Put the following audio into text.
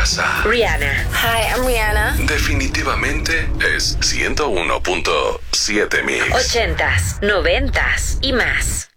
casa. Rihanna. Hi, I'm Rihanna. Definitivamente es 101.7 Mix. 80s, 90s y más.